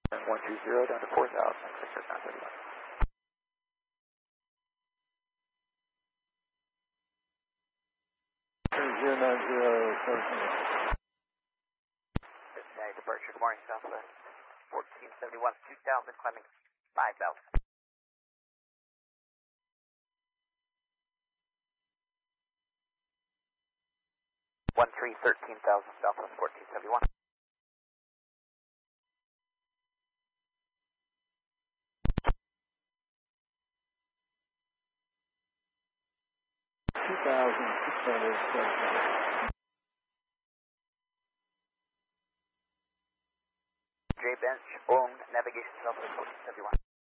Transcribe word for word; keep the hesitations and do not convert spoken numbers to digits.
one two zero down to four thousand, Victor nine thirty-one. zero nine zero, seventeen. Cincinnati departure, good morning, Southwest. fourteen seventy-one, two thousand, climbing five thousand. one three, thirteen thousand, Southwest fourteen seventy-one. two thousand six hundred seventeen. J Bench, owned, navigation Southwest fourteen seventy-one.